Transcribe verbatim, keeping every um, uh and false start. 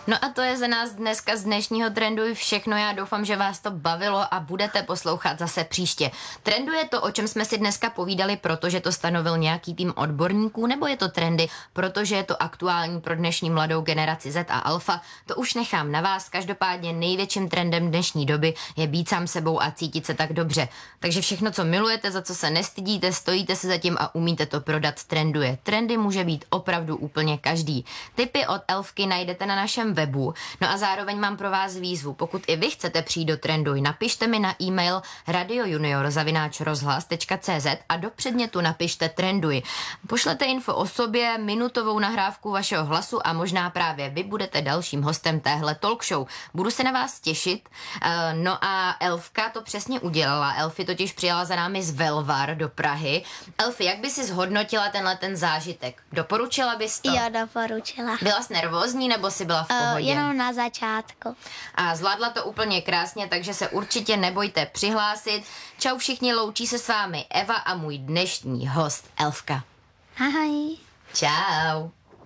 No a to je za nás dneska z dnešního Trendu i všechno. Já doufám, že vás to bavilo a budete poslouchat zase příště. Trenduje to, o čem jsme si dneska povídali, protože to stanovil nějaký tým odborníků, nebo je to trendy, protože je to aktuální pro dnešní mladou generaci Z a Alfa? To už nechám na vás. Každopádně největším trendem dnešní doby je být sám sebou a cítit se tak dobře. Takže všechno, co milujete, za co se nestydíte, stojíte se za tím a umíte to prodat, trenduje. Trendy může být opravdu úplně každý. Tipy od Elfky najdete na našem webu. No a zároveň mám pro vás výzvu. Pokud i vy chcete přijít do Trenduj, napište mi na e-mail radiojunior zavináč rozhlas tečka cé zet a do předmětu napište Trenduj. Pošlete info o sobě, minutovou nahrávku vašeho hlasu a možná právě vy budete dalším hostem téhle talk show. Budu se na vás těšit. No a Elfka to přesně udělala. Elfy totiž přijela za námi z Velvar do Prahy. Elfy, jak by si zhodnotila tenhle ten zážitek? Doporučila bys to? Jo, doporučila. Byla jsi nervózní nebo jsi byla v pohodě? Uh, jenom na začátku. A zvládla to úplně krásně, takže se určitě nebojte přihlásit. Čau všichni, loučí se s vámi Eva a můj dnešní host Elfka. Ahoj. Čau.